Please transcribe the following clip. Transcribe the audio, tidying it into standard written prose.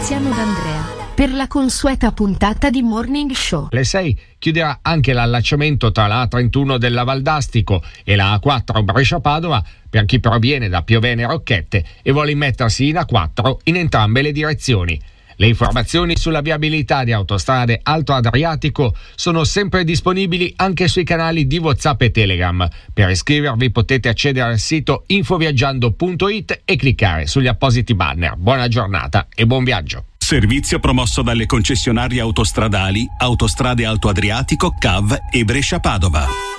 Graziano D'Andrea per la consueta puntata di Morning Show. Le 6 chiuderà anche l'allacciamento tra la A31 della Valdastico e la A4 Brescia-Padova per chi proviene da Piovene Rocchette e vuole immettersi in A4 in entrambe le direzioni. Le informazioni sulla viabilità di Autostrade Alto Adriatico sono sempre disponibili anche sui canali di WhatsApp e Telegram. Per iscrivervi potete accedere al sito infoviaggiando.it e cliccare sugli appositi banner. Buona giornata e buon viaggio. Servizio promosso dalle concessionarie autostradali Autostrade Alto Adriatico, CAV e Brescia Padova.